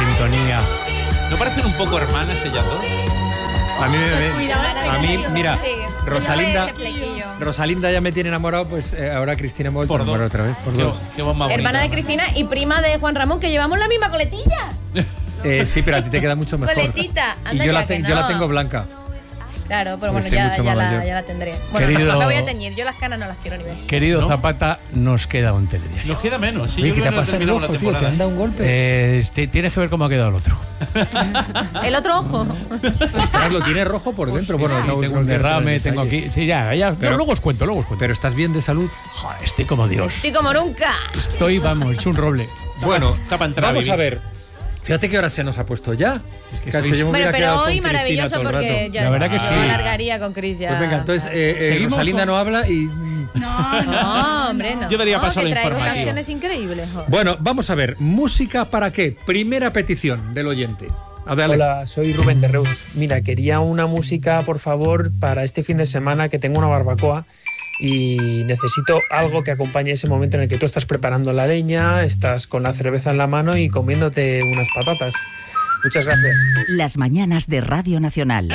sintonía. ¿No parecen un poco hermanas ellas dos? A mí, mira, Sí. Rosalinda ya me tiene enamorado, pues ahora Cristina me vuelve a enamorar otra vez. Por dos. Qué voz más bonita, Hermana de ¿no? Cristina y prima de Juan Ramón, que llevamos la misma coletilla. Sí, pero a ti te queda mucho mejor. Coletita. Y Anda yo, ya que yo la no. tengo blanca. Claro, pero Pues bueno, sí, mucho más mayor. ya la tendré. Bueno, Querido- no me voy a teñir, yo las canas no las quiero ni ver. Querido ¿No? Zapata, nos queda un telediario. Nos queda menos. Sí, Oye, yo ¿qué te creo ha que pasado en el terminamos la ojo, tío? ¿Te temporada. han dado un golpe? Tienes que ver cómo ha quedado el otro. El otro ojo. Ostras, lo tiene rojo por dentro. Bueno, no, tengo un derrame, tengo aquí. Sí, ya. Pero luego os cuento, Pero estás bien de salud. Joder, estoy como Dios. Estoy como nunca. Estoy, vamos, hecho un roble. Bueno, Está para entrar a vamos vivir. a ver. Fíjate qué hora se nos ha puesto ya. Claro, yo me Bueno, hubiera pero quedado hoy con Cristina maravilloso todo el porque rato. yo, La verdad que yo sí. alargaría con Cris ya. Pues venga, entonces Rosalinda no habla y... No, hombre, no. Yo daría paso que al traigo informativo. canciones increíbles. jo. Bueno, vamos a ver. ¿Música para qué? Primera petición del oyente. Dale. Hola, soy Rubén de Reus. Mira, quería una música, por favor, para este fin de semana que tengo una barbacoa y necesito algo que acompañe ese momento en el que tú estás preparando la leña, estás con la cerveza en la mano y comiéndote unas patatas. Muchas gracias. Las mañanas de Radio Nacional.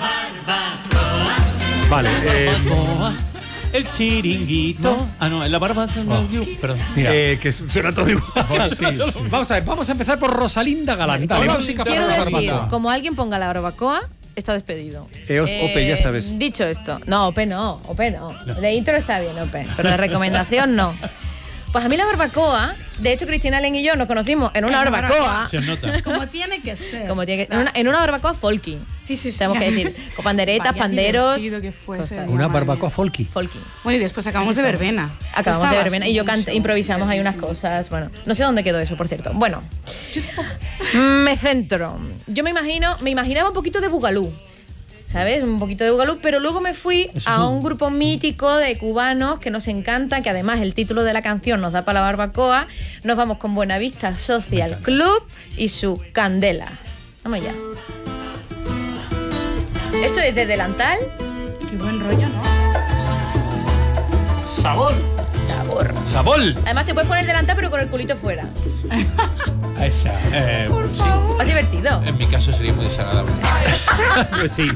Vale, El chiringuito. Ah, no, en la barba. Perdón. mira, que suena todo igual. Vamos a ver, vamos a empezar por Rosalinda Galán. Dale, Quiero música quiero para la decir, barbacoa. como alguien ponga la barbacoa, está despedido. Ope, ya sabes. Dicho esto, no, Ope no. De intro está bien, Ope, pero de recomendación no. Pues a mí la barbacoa, de hecho Cristina Allen y yo nos conocimos en una barbacoa. Se os nota. Como tiene que ser. Como tiene que, en una barbacoa folky. Sí. Tenemos que decir, con panderetas, Vaya panderos. divertido que fue ese cosas. día, Una madre barbacoa mía. folky. Folky. Bueno, y después acabamos de verbena. Acabamos de Estabas verbena y yo mucho. improvisamos ahí unas cosas. Bueno, no sé dónde quedó eso, por cierto. Bueno, me centro. Yo me imaginaba un poquito de Bugalú. ¿Sabes? Un poquito de Bugalú, pero luego me fui a un grupo mítico de cubanos que nos encanta, que además el título de la canción nos da para la barbacoa. Nos vamos con Buenavista Social Club y su Candela. Vamos ya. Esto es de Delantal. Qué buen rollo, ¿no? Sabor. Sabor. Además te puedes poner delantal pero con el culito fuera. Esa. Sí. Más divertido. En mi caso sería muy desagradable. Pues sí.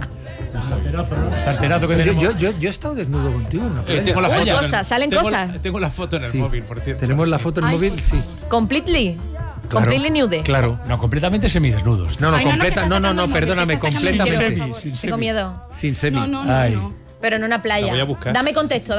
Salterazo que tenemos. Yo he estado desnudo contigo en una playa. Tengo la foto. Hay cosas, salen tengo cosas. Tengo la foto en el Sí. móvil, por cierto. Tenemos la foto en el móvil, sí. Completely. Claro, Completely nude. Claro. No, completamente semidesnudos. No, Ay, no, completa. que No, estás no, sacando el perdóname, móvil, que estás sacando el completamente. móvil, por favor. Tengo miedo. Sin semi. No. Ay. Pero en una playa. La voy a buscar. Dame contexto.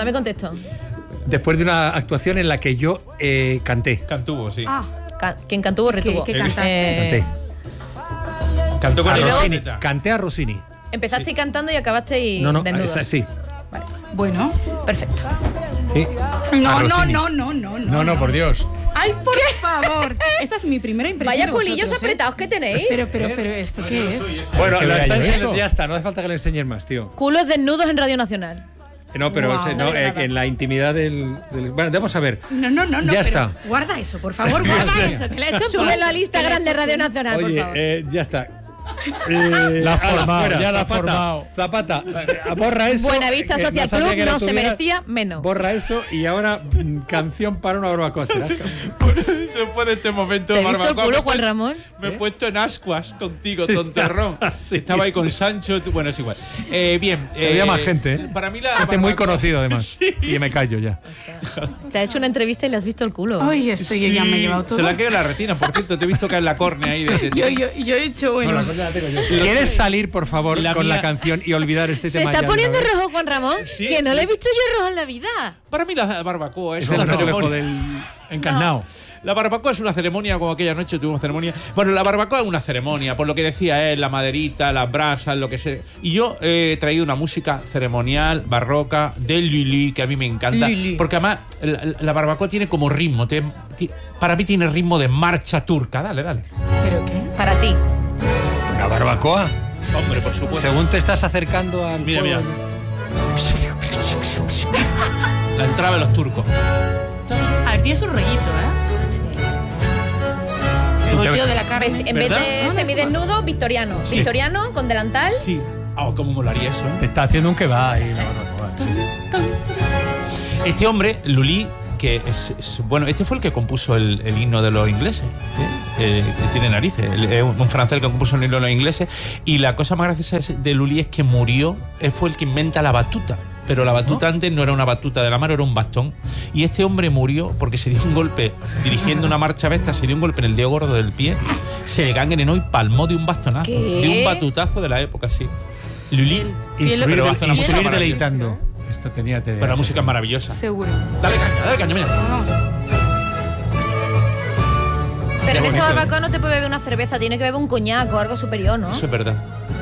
Después de una actuación en la que yo canté. Cantuvo, sí. Ah, ¿Quién cantó o retuvo? ¿Qué cantaste? Canté. Cantó con A Y la luego- Rossini. Rosita. Canté a Rossini. Empezaste cantando y acabaste No, desnudo. sí. Vale. bueno. Perfecto. Sí. No, A Rossini. no, por Dios. Ay, por favor. Esta es mi primera impresión. Vaya de culillos vosotros, ¿eh? apretados que tenéis. Pero, ¿esto qué es? Bueno, Que la vea está yo enseñando, eso. ya está, no hace falta que le enseñes más, tío. Culos desnudos en Radio Nacional. No, pero Wow. ese, No no, digas nada. en la intimidad del. Bueno, vamos a ver. No. Ya pero está. Guarda eso, por favor, guarda eso. Que le he hecho Súbelo al Instagram de Radio Nacional. Nacional, por favor. Oye, ya está. La ha formado, fuera, ya la ha Zapata, formado. Zapata, borra eso. Buenavista que Social sabía Club que no se tuviera. merecía menos. Borra eso y ahora canción para una barbacoa. ¿Serás? Después de este momento, ¿Te he visto el barbacoa, culo, me Juan he- Ramón? Me he puesto en ascuas contigo, tonterrón. Sí. Estaba ahí con Sancho. Bueno, es igual. Bien. Había más gente, ¿eh? Para mí la Gente muy barbacoa- conocido, además. Sí. Y me callo ya. Te ha hecho una entrevista y le has visto el culo. Ay, esto yo ya me he llevado todo. Se la ha quedado en la retina, por cierto. Te he visto caer la córnea ahí. Yo he hecho, bueno. ¿Quieres salir, por favor, La con la mía- canción y olvidar este Se tema? está ya de poniendo una vez? rojo Juan Ramón. Sí. Que no le he visto yo rojo en la vida. Para mí la barbacoa es Es el una reflejo ceremonia. del. Encarnado. La barbacoa es una ceremonia, como aquella noche tuvimos ceremonia. Bueno, la barbacoa es una ceremonia, por lo que decía él, la maderita, las brasas, lo que sea. Y yo he traído una música ceremonial, barroca, de Lili, que a mí me encanta. Lili. Porque además la barbacoa tiene como ritmo. Para mí tiene ritmo de marcha turca. Dale. ¿Pero qué? Para ti. ¿Una barbacoa? Hombre, por supuesto. Según te estás acercando al. Mira, fuego. La entrada de los turcos. A ver, tiene su rollito, ¿eh? El volteo de la carne. En vez ¿Verdad? de semidesnudo, victoriano. Sí. Victoriano con delantal. Sí. ¿Cómo molaría eso? Te está haciendo un kebab ahí, la barbacoa. Este hombre, Lully, que es bueno, este fue el que compuso el himno de los ingleses. ¿eh? tiene narices. Es un francés que compuso un hilo a los ingleses. Y la cosa más graciosa de Lully es que murió. Él fue el que inventa la batuta. Pero la batuta antes no era una batuta de la mano, era un bastón. Y este hombre murió porque se dio un golpe dirigiendo una marcha besta, se dio un golpe en el dedo gordo del pie, se le gangrenó y palmó de un bastonazo. ¿Qué? De un batutazo de la época, sí. Lully, Pero hace una música maravillosa. deleitando. Esto tenía TDAH. Pero la música es maravillosa. Seguro. Dale caña, mira. Vamos. Pero en Qué esta bonito, barbacoa no te puede beber una cerveza, tiene que beber un coñac o algo superior, ¿no? Eso es verdad.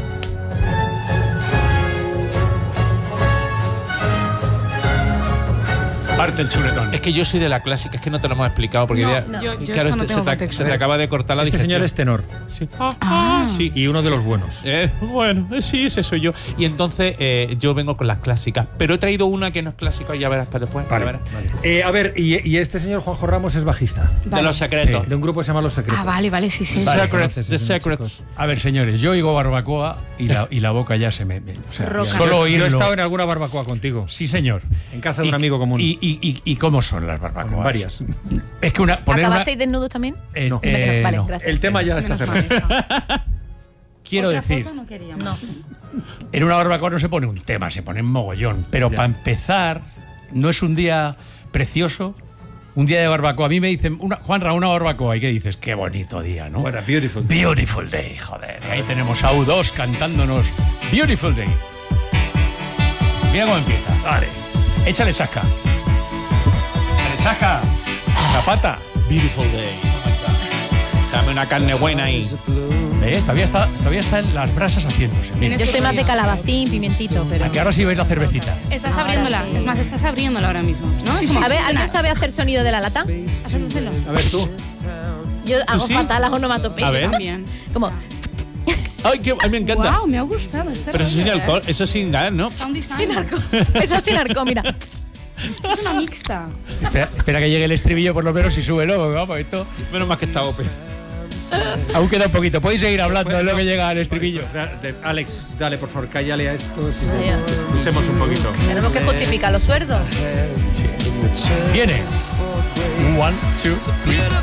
Parte el chuletón. Es que yo soy de la clásica, es que no te lo hemos explicado porque no. Yo claro, eso no tengo se contexto. te acaba de cortar la Este digestión. señor es tenor. Sí. Ah. Sí. Y uno de los buenos. Bueno, sí, ese soy yo. Y entonces yo vengo con las clásicas. Pero he traído una que no es clásica y ya verás para después. Vale, ya verás. vale. A ver, y este señor Juanjo Ramos es bajista. De los secretos. De un grupo que se llama Los Secretos. Ah, vale, sí. Vale. Secrets, The Secrets. A ver, señores, yo oigo barbacoa y la boca ya se me... o sea, Roca. solo Yo he oírlo. estado en alguna barbacoa contigo. Sí, señor. En casa de un amigo común. ¿Y cómo son las barbacoas? Varias. Es que ¿Acabasteis desnudos también? No. Vale, No. gracias. El tema ya está Menos cerrado. mal. Quiero ¿Otra decir, foto no queríamos? No. en una barbacoa no se pone un tema, se pone un mogollón. Pero para empezar, no es un día precioso, un día de barbacoa. A mí me dicen, Juanra, una barbacoa. ¿Y qué dices? Qué bonito día, ¿no? What a beautiful. Beautiful Day, joder. Y ahí tenemos a U2 cantándonos Beautiful Day. Mira cómo empieza. Vale. Échale chasca. Échale chasca. Zapata. Beautiful day. Dame una carne buena ahí. ¿Ves? Todavía está en las brasas haciéndose. Mira. Yo soy más de calabacín, pimentito, pero... Aquí ahora sí veis la cervecita. Estás Ahora abriéndola. sí. Es más, estás abriéndola ahora mismo. ¿No? Es como, A ver, ¿alguien sabe hacer sonido de la lata? Hazlo. A ver tú. Yo hago sí? fatal las onomatopeyas. A ver. También. Como... O sea, Ay, a mí me encanta. Wow, me ha gustado. Pero eso sin alcohol, eso sin gas, ¿no? Sound design. Sin arco. Eso es sin arco, mira. Es una mixta. Espera que llegue el estribillo por lo menos y súbelo, porque vamos, esto Menos mal que está OP. aún queda un poquito. Podéis seguir hablando de lo que llega al estribillo. Alex, dale, por favor, cállale a esto. Vaya. Escuchemos un poquito. Tenemos que justificar los sueldos. Viene. 1, 2, 3, 4.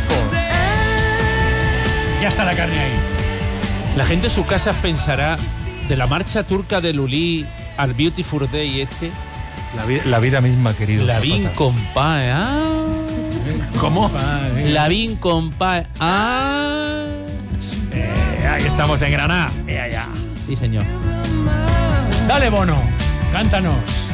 Ya está la carne ahí. La gente en sus casas pensará de la marcha turca de Lully al Beautiful Day este. La vida misma, querido. Lavín Zapata. compadre. ¿Cómo? Lavín compadre. Ahí estamos en Granada. Ya. Sí, señor. Dale, Bono. Cántanos.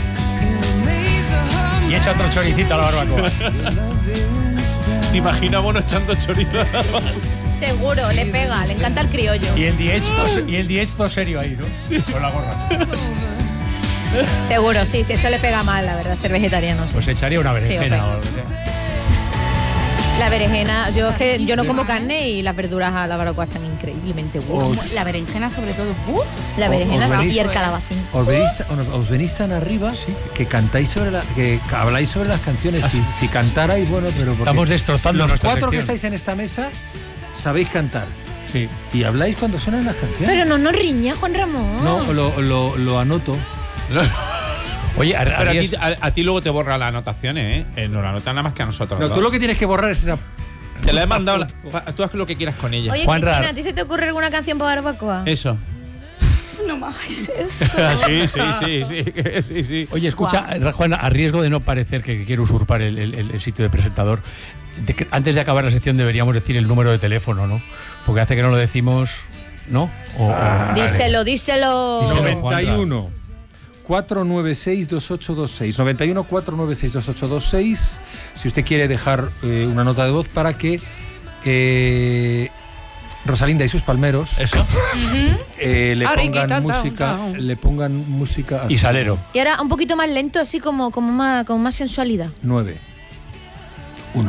Y echa otro choricito a la barbacoa. ¿Te imaginas Bono echando chorizo? Seguro, le pega, le encanta el criollo. Y el Diez todo serio ahí, ¿no? Sí. Con la gorra. Seguro, sí, eso le pega mal, la verdad, ser vegetariano. Sí. Pues echaría una berenjena. Sí, o lo que sea. La berenjena, yo no como carne y las verduras a la barbacoa están increíblemente buenas. La berenjena, sobre todo. La berenjena os sí, venís- y el calabacín. Os venís tan arriba que cantáis que habláis sobre las canciones. Si cantarais, bueno, pero porque Estamos destrozando los nuestra cuatro que sección. estáis en esta mesa sabéis cantar Sí. y habláis cuando suenan las canciones. Pero no nos riña, Juan Ramón. No, lo anoto. Oye, Pero a ti luego te borra las anotaciones, ¿eh? No la anotan nada más que a nosotros. No, dos. tú lo que tienes que borrar es esa. Te la he mandado. Tú haz lo que quieras con ella. Oye, Juanra. Cristina, ¿a ti se te ocurre alguna canción para barbacoa? Eso. No me hagáis esto. Sí. Oye, escucha, Juan, a riesgo de no parecer que quiero usurpar el sitio de presentador, antes de acabar la sección deberíamos decir el número de teléfono, ¿no? Porque hace que no lo decimos, ¿no? Díselo. Díselo. 91 496 2826. 91 496 2826. Si usted quiere dejar una nota de voz para que Rosalinda y sus palmeros Eso. le pongan música Y Salero. Y ahora un poquito más lento, así como más sensualidad. 9 1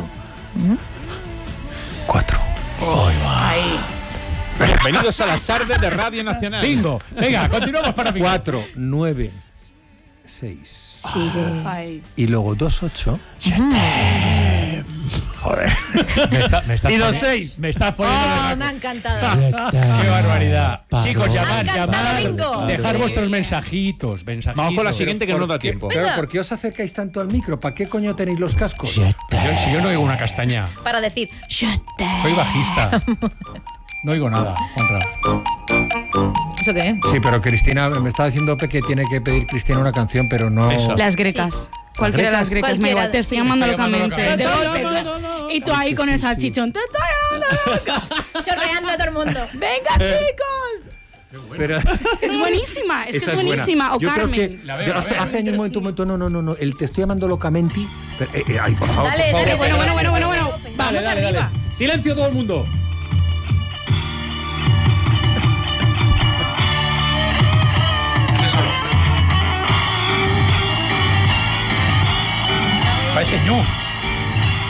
4. Bienvenidos a las tardes de Radio Nacional. Bingo. Venga, continuamos para picar. 4 9 6 Sigue. Ay. y luego 2 8 Joder. Me estás Y los poniendo- 6. Me estás poniendo Oh, nervioso. me ha encantado. ¡Qué barbaridad! Chicos, llamad, encantado, bingo. dejar vuestros mensajitos. Vamos con la siguiente que no nos da tiempo. Claro, ¿por qué os acercáis tanto al micro? ¿Para qué coño tenéis los cascos? Si yo no oigo una castaña, Para decir, soy bajista. No oigo nada, Juanra. ¿eso qué es? Sí, pero Cristina, me estaba diciendo que tiene que pedir Cristina una canción, pero no. Esa. Las grecas. Cualquiera de las grecas, me Cualquiera, igual. Te estoy sí. llamando Te estoy llamando locamente. De locamente. golpe. Y tú ahí con el salchichón. Te estoy llamando loca. Chorreando a todo el mundo. Venga, chicos. Pero, Es buenísima. Es que esa es buena. buenísima. O Yo creo Carmen. que La veo, la hace, veo. hace años, un momento, no. El te estoy llamando locamente. Ay, por favor. Dale, por favor. dale, Bueno. Vamos Dale, arriba. Silencio todo el mundo.